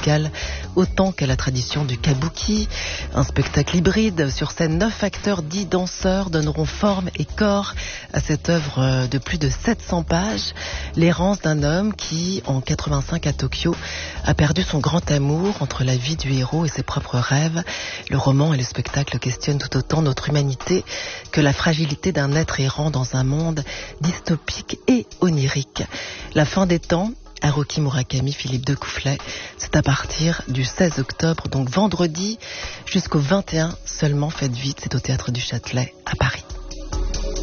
musicale autant qu'à la tradition du kabuki. Un spectacle hybride. Sur scène, 9 acteurs, 10 danseurs donneront forme et corps à cette œuvre de plus de 700 pages. L'errance d'un homme qui, en 85 à Tokyo, a perdu son grand amour entre la vie du héros et ses propres rêves. Le roman et le spectacle questionnent tout autant notre humanité que la fragilité d'un être errant dans un monde dystopique et onirique. La fin des temps, Haruki Murakami, Philippe Decoufflet, c'est à partir du 16 octobre, donc vendredi, jusqu'au 21 seulement. Faites vite, c'est au Théâtre du Châtelet à Paris.